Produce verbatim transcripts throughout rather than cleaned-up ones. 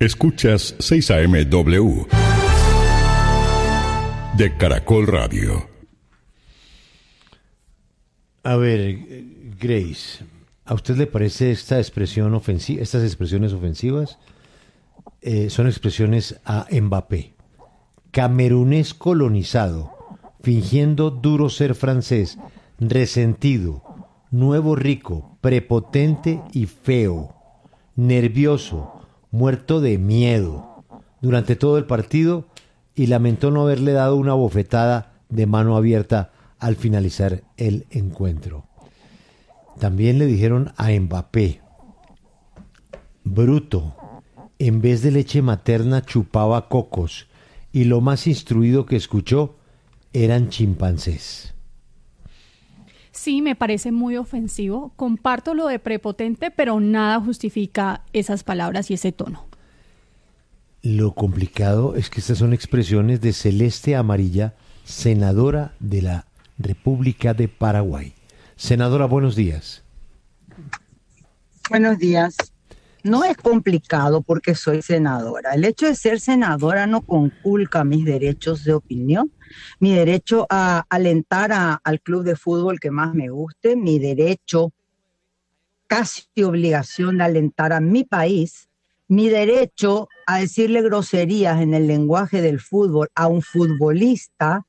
Escuchas seis A M W de Caracol Radio. A ver, Grace, ¿a usted le parece esta expresión ofensiva, estas expresiones ofensivas? Eh, son expresiones a Mbappé. Camerunés colonizado, fingiendo duro ser francés, resentido, nuevo rico, prepotente y feo, nervioso, muerto de miedo, durante todo el partido, y lamentó no haberle dado una bofetada de mano abierta al finalizar el encuentro. También le dijeron a Mbappé, bruto, en vez de leche materna chupaba cocos, y lo más instruido que escuchó eran chimpancés. Sí, me parece muy ofensivo. Comparto lo de prepotente, pero nada justifica esas palabras y ese tono. Lo complicado es que estas son expresiones de Celeste Amarilla, senadora de la República de Paraguay. Senadora, buenos días. Buenos días. No es complicado porque soy senadora. El hecho de ser senadora no conculca mis derechos de opinión, mi derecho a alentar a, al club de fútbol que más me guste, mi derecho, casi obligación de alentar a mi país, mi derecho a decirle groserías en el lenguaje del fútbol a un futbolista.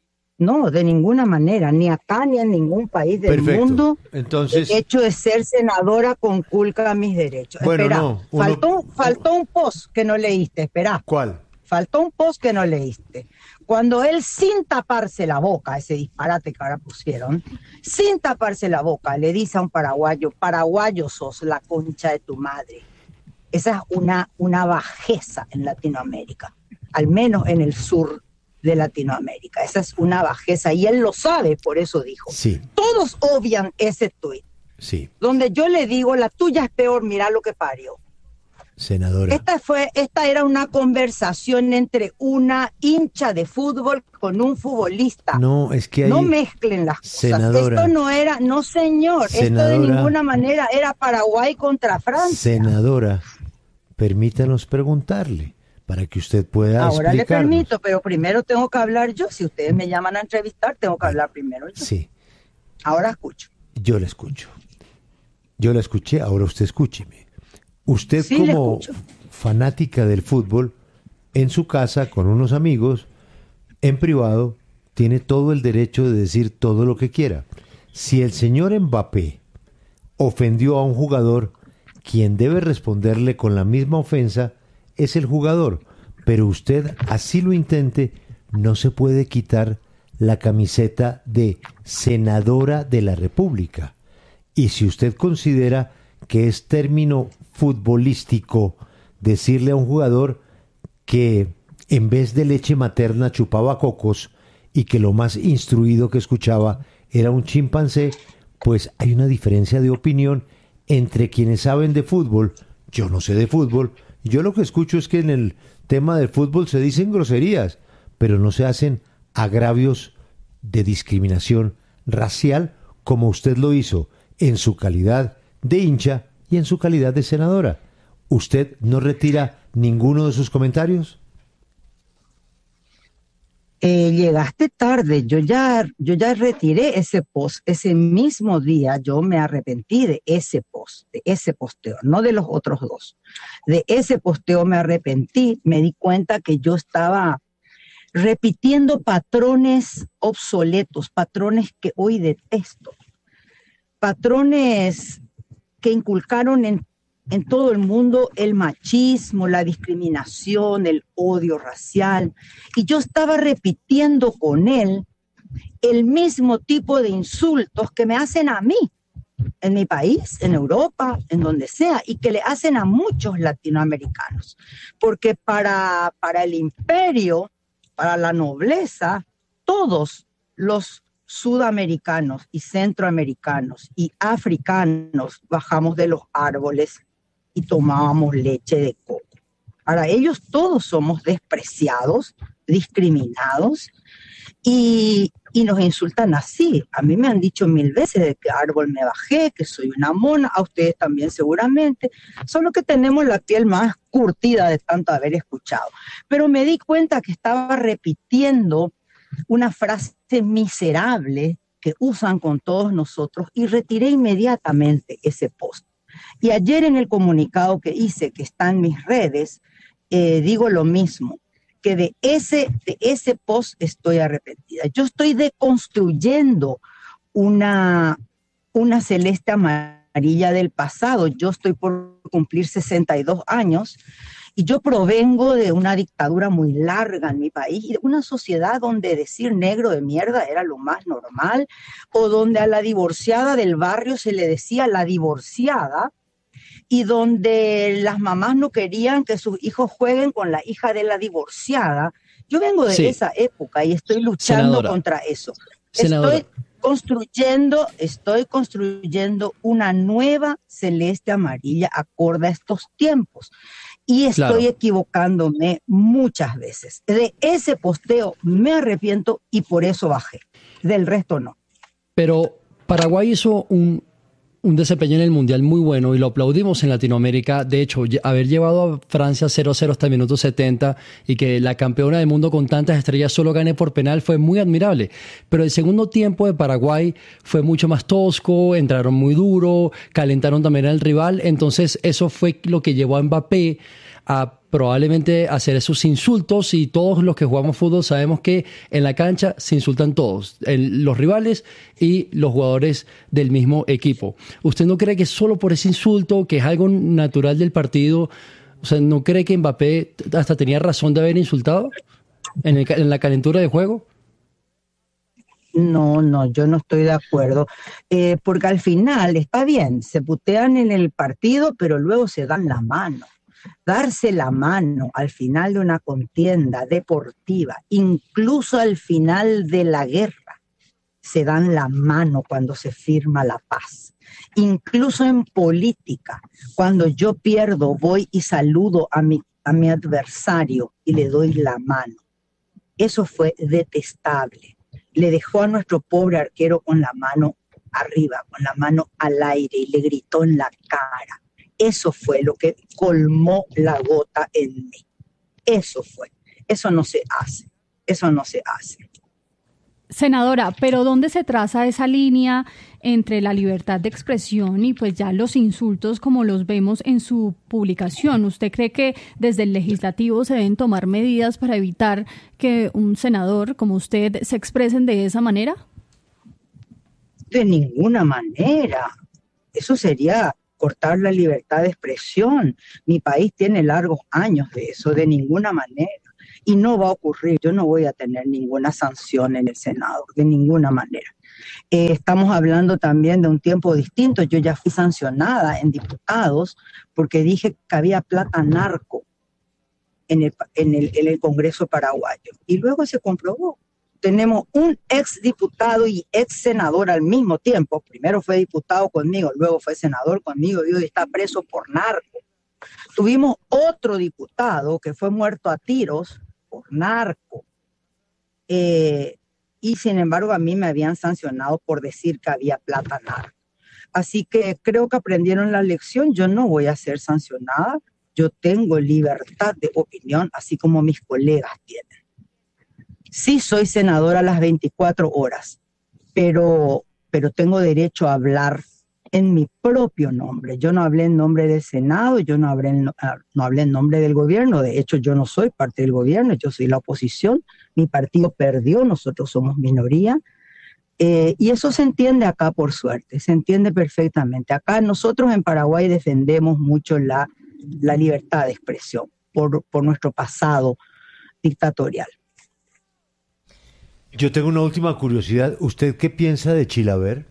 No, de ninguna manera, ni acá ni en ningún país del Perfecto. mundo. Entonces, el hecho de ser senadora conculca mis derechos. Bueno, Espera, no, uno- faltó, faltó un post que no leíste, espera. ¿cuál? Faltó un post que no leíste. Cuando él, sin taparse la boca, ese disparate que ahora pusieron, sin taparse la boca, le dice a un paraguayo, paraguayo sos la concha de tu madre. Esa es una, una bajeza en Latinoamérica, al menos en el sur de Latinoamérica. Esa es una bajeza y él lo sabe, por eso dijo. Sí, Todos obvian ese tuit, sí, donde yo le digo, la tuya es peor, mira lo que parió. senadora. Esta fue, esta era una conversación entre una hincha de fútbol con un futbolista. No, es que hay... No mezclen las cosas. Senadora. Esto no era, no señor, Senadora. esto de ninguna manera era Paraguay contra Francia. Senadora, permítanos preguntarle para que usted pueda Ahora le explicarnos. permito, pero primero tengo que hablar yo. Si ustedes me llaman a entrevistar, tengo que hablar primero yo. Sí, Ahora escucho. yo la escucho. Yo la escuché, ahora usted escúcheme. Usted Sí, le como escucho. fanática del fútbol, en su casa, con unos amigos, en privado, tiene todo el derecho de decir todo lo que quiera. Si el señor Mbappé ofendió a un jugador, quien debe responderle con la misma ofensa es el jugador, pero usted, así lo intente, no se puede quitar la camiseta de senadora de la República. Y si usted considera que es término futbolístico decirle a un jugador que en vez de leche materna chupaba cocos y que lo más instruido que escuchaba era un chimpancé, pues hay una diferencia de opinión entre quienes saben de fútbol. Yo no sé de fútbol. Yo lo que escucho es que en el tema del fútbol se dicen groserías, pero no se hacen agravios de discriminación racial como usted lo hizo en su calidad de hincha y en su calidad de senadora. ¿Usted no retira ninguno de sus comentarios? Eh, llegaste tarde, yo ya, yo ya retiré ese post, ese mismo día yo me arrepentí de ese post, de ese posteo, no de los otros dos. De ese posteo me arrepentí, me di cuenta que yo estaba repitiendo patrones obsoletos, patrones que hoy detesto, patrones que inculcaron en en todo el mundo el machismo, la discriminación, el odio racial. Y yo estaba repitiendo con él el mismo tipo de insultos que me hacen a mí, en mi país, en Europa, en donde sea, y que le hacen a muchos latinoamericanos. Porque para, para el imperio, para la nobleza, todos los sudamericanos y centroamericanos y africanos bajamos de los árboles y tomábamos leche de coco. Para ellos todos somos despreciados discriminados y, y nos insultan así. A mí me han dicho mil veces de qué árbol me bajé, que soy una mona, a ustedes también seguramente, solo que tenemos la piel más curtida de tanto haber escuchado. Pero me di cuenta que estaba repitiendo una frase miserable que usan con todos nosotros y retiré inmediatamente ese post. Y ayer en el comunicado que hice, que está en mis redes, eh, digo lo mismo, que de ese, de ese post estoy arrepentida. Yo estoy deconstruyendo una, una celeste amarilla del pasado. Yo estoy por cumplir sesenta y dos años y yo provengo de una dictadura muy larga en mi país y de una sociedad donde decir negro de mierda era lo más normal, o donde a la divorciada del barrio se le decía la divorciada, y donde las mamás no querían que sus hijos jueguen con la hija de la divorciada. Yo vengo de sí. esa época y estoy luchando Senadora. contra eso. Senadora. Estoy construyendo, estoy construyendo una nueva celeste amarilla acorde a estos tiempos. Y estoy claro. equivocándome muchas veces. De ese posteo me arrepiento y por eso bajé. Del resto no. Pero Paraguay hizo un... un desempeño en el Mundial muy bueno y lo aplaudimos en Latinoamérica. De hecho, haber llevado a Francia cero a cero hasta el minuto setenta y que la campeona del mundo con tantas estrellas solo gane por penal fue muy admirable. Pero el segundo tiempo de Paraguay fue mucho más tosco, entraron muy duro, calentaron también al rival. Entonces eso fue lo que llevó a Mbappé a probablemente hacer esos insultos, y todos los que jugamos fútbol sabemos que en la cancha se insultan todos, el, los rivales y los jugadores del mismo equipo. ¿Usted no cree que solo por ese insulto, que es algo natural del partido, o sea, no cree que Mbappé hasta tenía razón de haber insultado en, el, en la calentura de juego? No, no, yo no estoy de acuerdo, eh, porque al final está bien, se putean en el partido, pero luego se dan la mano. Darse la mano al final de una contienda deportiva, incluso al final de la guerra, se dan la mano cuando se firma la paz. Incluso en política, cuando yo pierdo, voy y saludo a mi, a mi adversario y le doy la mano. Eso fue detestable. Le dejó a nuestro pobre arquero con la mano arriba, con la mano al aire, y le gritó en la cara. Eso fue lo que colmó la gota en mí. Eso fue. Eso no se hace. Eso no se hace. Senadora, pero ¿dónde se traza esa línea entre la libertad de expresión y pues ya los insultos como los vemos en su publicación? ¿Usted cree que desde el legislativo se deben tomar medidas para evitar que un senador como usted se expresen de esa manera? De ninguna manera. Eso sería cortar la libertad de expresión. Mi país tiene largos años de eso, de ninguna manera. Y no va a ocurrir, yo no voy a tener ninguna sanción en el Senado, de ninguna manera. Eh, estamos hablando también de un tiempo distinto. Yo ya fui sancionada en diputados porque dije que había plata narco en el, en el, en el Congreso paraguayo. Y luego se comprobó. Tenemos un ex diputado y ex senador al mismo tiempo. Primero fue diputado conmigo, luego fue senador conmigo y hoy está preso por narco. Tuvimos otro diputado que fue muerto a tiros por narco. Eh, y sin embargo a mí me habían sancionado por decir que había plata narco. Así que creo que aprendieron la lección. Yo no voy a ser sancionada. Yo tengo libertad de opinión, así como mis colegas tienen. Sí soy senadora a las veinticuatro horas, pero, pero tengo derecho a hablar en mi propio nombre. Yo no hablé en nombre del Senado, yo no hablé, en, no hablé en nombre del gobierno. De hecho, yo no soy parte del gobierno, yo soy la oposición. Mi partido perdió, nosotros somos minoría. Eh, y eso se entiende acá, por suerte, se entiende perfectamente. Acá nosotros en Paraguay defendemos mucho la, la libertad de expresión por, por nuestro pasado dictatorial. Yo tengo una última curiosidad. ¿Usted qué piensa de Chilaver?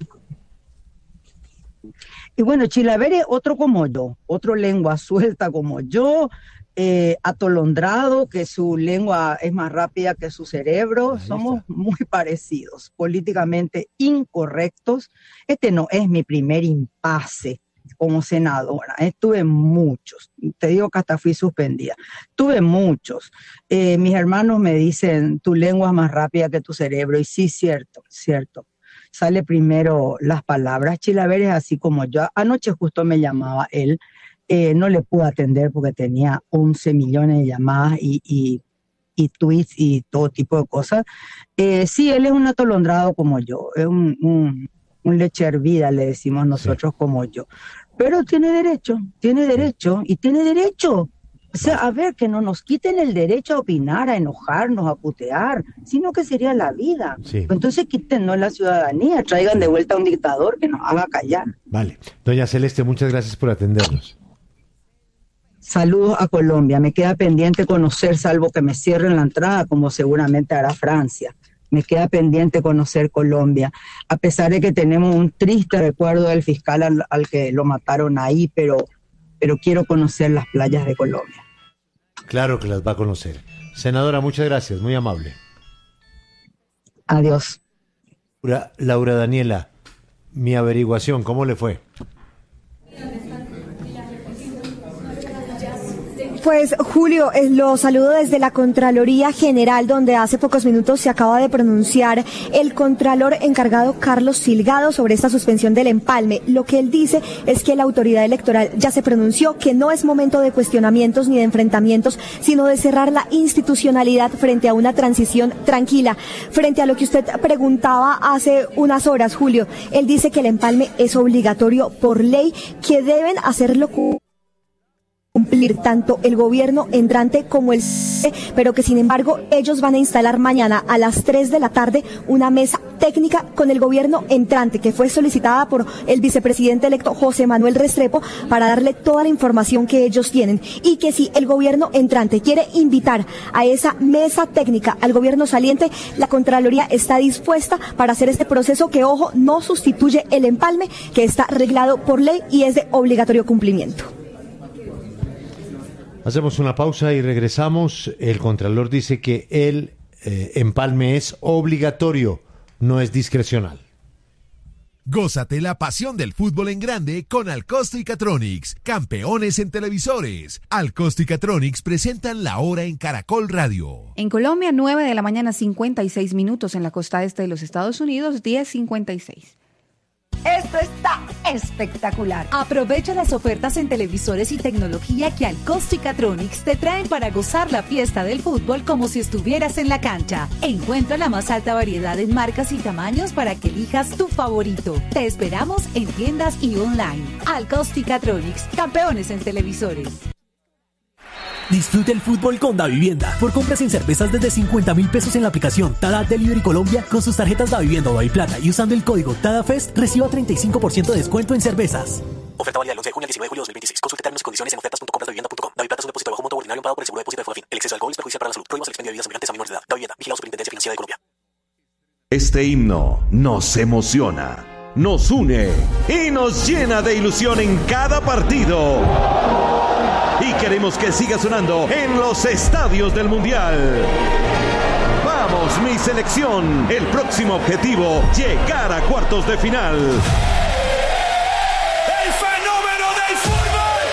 Y bueno, Chilaver es otro como yo, otro lengua suelta como yo, eh, atolondrado, que su lengua es más rápida que su cerebro. Somos muy parecidos, políticamente incorrectos. Este no es mi primer impasse como senadora, eh, tuve muchos, te digo que hasta fui suspendida, tuve muchos. Eh, mis hermanos me dicen, tu lengua es más rápida que tu cerebro, y sí, cierto, cierto. Sale primero las palabras. Chilaver es así como yo. Anoche justo me llamaba él, eh, no le pude atender porque tenía once millones de llamadas y, y, y tweets y todo tipo de cosas. Eh, sí, él es un atolondrado como yo, es un, un, un leche hervida, le decimos nosotros, sí, como yo. Pero tiene derecho, tiene derecho y tiene derecho. O sea, a ver, que no nos quiten el derecho a opinar, a enojarnos, a putear, sino que sería la vida. Sí. Entonces quítenos la ciudadanía, traigan de vuelta a un dictador que nos haga callar. Vale. Doña Celeste, muchas gracias por atendernos. Saludos a Colombia. Me queda pendiente conocer, salvo que me cierren la entrada, como seguramente hará Francia. Me queda pendiente conocer Colombia, a pesar de que tenemos un triste recuerdo del fiscal al, al que lo mataron ahí, pero, pero quiero conocer las playas de Colombia. Claro que las va a conocer. Senadora, muchas gracias, muy amable. Adiós. Laura, Laura Daniela, mi averiguación, ¿cómo le fue? Pues Julio, eh, lo saludo desde la Contraloría General, donde hace pocos minutos se acaba de pronunciar el contralor encargado Carlos Silgado sobre esta suspensión del empalme. Lo que él dice es que la autoridad electoral ya se pronunció, que no es momento de cuestionamientos ni de enfrentamientos, sino de cerrar la institucionalidad frente a una transición tranquila. Frente a lo que usted preguntaba hace unas horas, Julio, él dice que el empalme es obligatorio por ley, que deben hacerlo cumplir tanto el gobierno entrante como el C E, pero que sin embargo ellos van a instalar mañana a las tres de la tarde una mesa técnica con el gobierno entrante que fue solicitada por el vicepresidente electo José Manuel Restrepo para darle toda la información que ellos tienen, y que si el gobierno entrante quiere invitar a esa mesa técnica al gobierno saliente, la Contraloría está dispuesta para hacer este proceso que, ojo, no sustituye el empalme, que está reglado por ley y es de obligatorio cumplimiento. Hacemos una pausa y regresamos. El Contralor dice que el eh, empalme es obligatorio, no es discrecional. Gózate la pasión del fútbol en grande con Alcosto y Catronics, campeones en televisores. Alcosto y Catronics presentan La Hora en Caracol Radio. En Colombia, nueve de la mañana, cincuenta y seis minutos. En la costa este de los Estados Unidos, diez cincuenta y seis. Esto está espectacular. Aprovecha las ofertas en televisores y tecnología que Alcosto y Catronics te traen para gozar la fiesta del fútbol como si estuvieras en la cancha. Encuentra la más alta variedad en marcas y tamaños para que elijas tu favorito. Te esperamos en tiendas y online. Alcosto y Catronics, campeones en televisores. Disfruta el fútbol con Davivienda. Por compras en cervezas desde cincuenta mil pesos en la aplicación Tada Delivery Colombia con sus tarjetas Davivienda o Daviplata y usando el código TADAFEST reciba treinta y cinco por ciento de descuento en cervezas. Oferta válida del once de junio al diecinueve de julio de dos mil veintiséis. Consulte términos y condiciones en ofertas punto compras davivienda punto com. Daviplata es un depósito de bajo monto ordinario pago por el seguro de depósito de Fodafin. El exceso de alcohol es perjudicial para la salud. Prohíbas el expendio de bebidas embriagantes a menores de edad. Davivienda. Vigilado Superintendencia Financiera de Colombia. Este himno nos emociona, nos une y nos llena de ilusión en cada partido. Y queremos que siga sonando en los estadios del Mundial. Vamos, mi selección. El próximo objetivo, llegar a cuartos de final. ¡El fenómeno del fútbol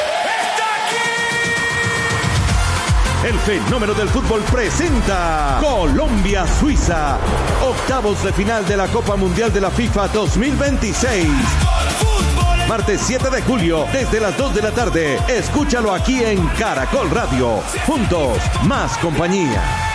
está aquí! El fenómeno del fútbol presenta Colombia-Suiza, octavos de final de la Copa Mundial de la FIFA dos mil veintiséis. Martes siete de julio, desde las dos de la tarde. Escúchalo aquí en Caracol Radio. Juntos, más compañía.